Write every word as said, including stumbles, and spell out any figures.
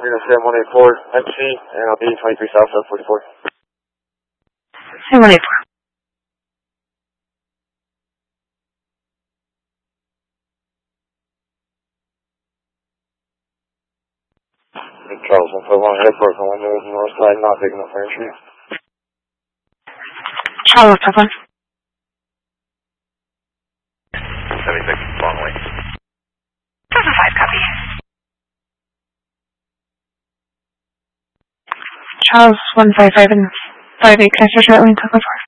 Reno seven one eight four M C, and I'll be twenty-three South, South forty-four. seven one eight four. Charles one five one Airport, on the north side, not big enough for entry. Charles one five one. seventy-six, long way. seven five, copy. Charles one five five and five eight, can I start your lane, Tucker four?